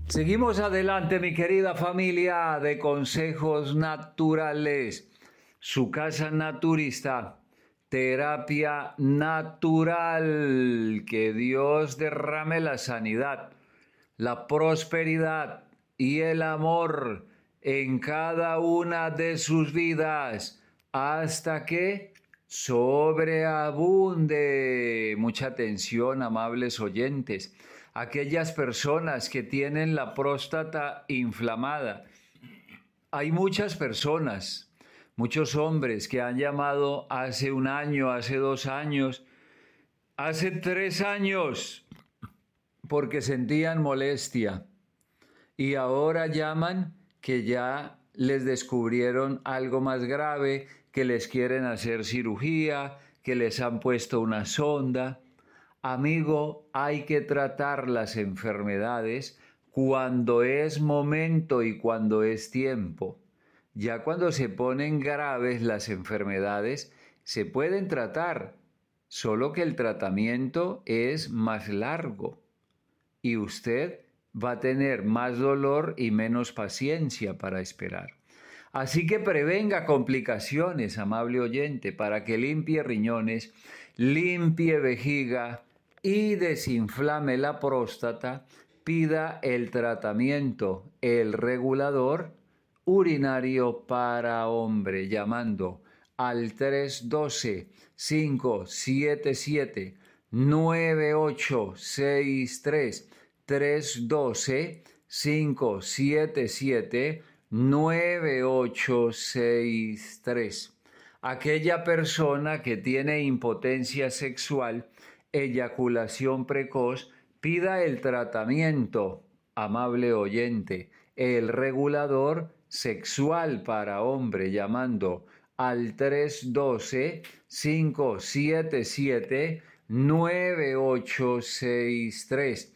Seguimos adelante, mi querida familia de Consejos Naturales. Su casa naturista, terapia natural. Que Dios derrame la sanidad, la prosperidad y el amor en cada una de sus vidas hasta que sobreabunde. Mucha atención, amables oyentes. Aquellas personas que tienen la próstata inflamada. Hay muchas personas, muchos hombres que han llamado hace un año, hace 2 años, hace 3 años, porque sentían molestia. Y ahora llaman que ya les descubrieron algo más grave, que les quieren hacer cirugía, que les han puesto una sonda. Amigo, hay que tratar las enfermedades cuando es momento y cuando es tiempo. Ya cuando se ponen graves las enfermedades, se pueden tratar, solo que el tratamiento es más largo y usted va a tener más dolor y menos paciencia para esperar. Así que prevenga complicaciones, amable oyente, para que limpie riñones, limpie vejiga y desinflame la próstata. Pida el tratamiento, el regulador urinario para hombre, llamando al 312-577-9863. 312-577-9863. Aquella persona que tiene impotencia sexual, eyaculación precoz, pida el tratamiento, amable oyente, el regulador sexual para hombre, llamando al 312-577-9863.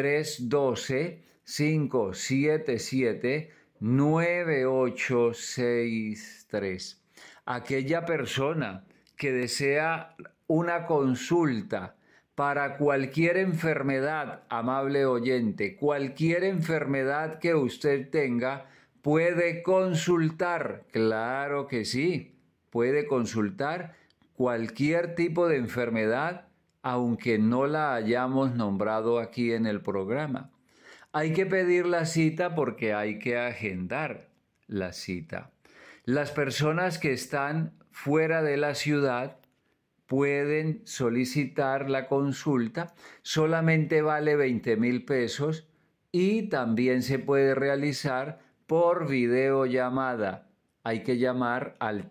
312-577-9863. Aquella persona que desea una consulta para cualquier enfermedad, amable oyente, cualquier enfermedad que usted tenga, puede consultar. Claro que sí, puede consultar cualquier tipo de enfermedad, aunque no la hayamos nombrado aquí en el programa. Hay que pedir la cita porque hay que agendar la cita. Las personas que están fuera de la ciudad pueden solicitar la consulta, solamente vale 20,000 pesos y también se puede realizar por videollamada. Hay que llamar al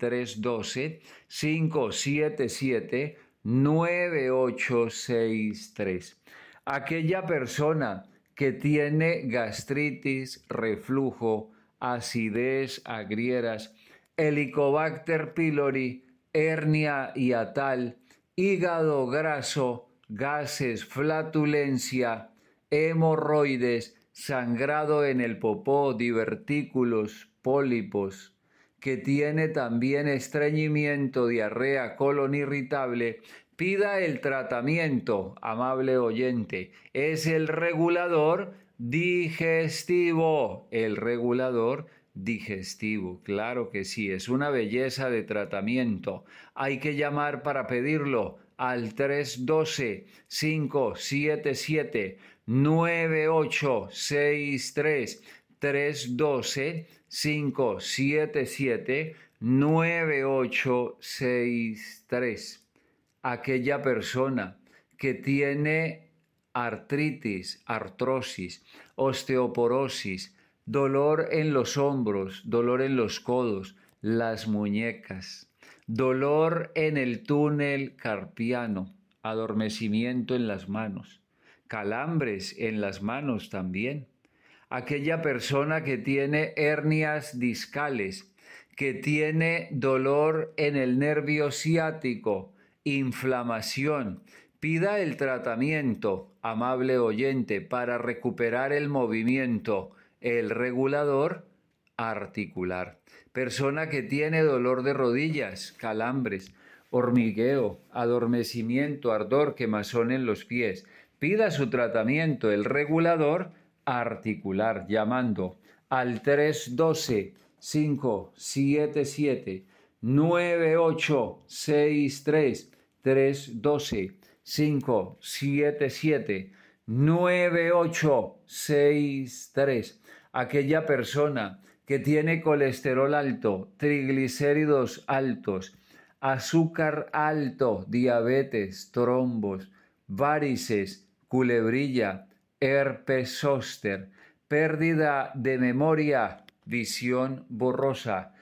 312-577-9863. Aquella persona que tiene gastritis, reflujo, acidez, agrieras, Helicobacter pylori, hernia hiatal, hígado graso, gases, flatulencia, hemorroides, sangrado en el popó, divertículos, pólipos, que tiene también estreñimiento, diarrea, colon irritable, pida el tratamiento, amable oyente. Es el regulador digestivo, claro que sí, es una belleza de tratamiento. Hay que llamar para pedirlo al 312-577-9863. 312-577-9863. Aquella persona que tiene artritis, artrosis, osteoporosis, dolor en los hombros, dolor en los codos, las muñecas, dolor en el túnel carpiano, adormecimiento en las manos, calambres en las manos también. Aquella persona que tiene hernias discales, que tiene dolor en el nervio ciático, inflamación, pida el tratamiento, amable oyente, para recuperar el movimiento, el regulador articular. Persona que tiene dolor de rodillas, calambres, hormigueo, adormecimiento, ardor, quemazón en los pies. Pida su tratamiento, el regulador articular llamando al 312-577-9863, 312-577-9863. Aquella persona que tiene colesterol alto, triglicéridos altos, azúcar alto, diabetes, trombos, varices, culebrilla, herpes zóster, pérdida de memoria, visión borrosa,